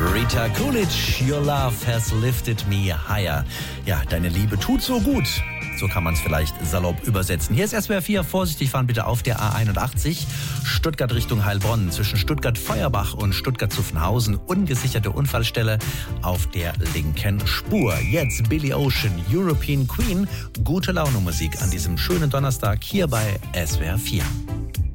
Rita Coolidge, Your Love has lifted me higher. Ja, deine Liebe tut so gut. So kann man es vielleicht salopp übersetzen. Hier ist SWR 4. Vorsichtig fahren bitte auf der A81. Stuttgart Richtung Heilbronn. Zwischen Stuttgart-Feuerbach und Stuttgart-Zuffenhausen. Ungesicherte Unfallstelle auf der linken Spur. Jetzt Billy Ocean, European Queen. Gute Laune Musik an diesem schönen Donnerstag hier bei SWR 4.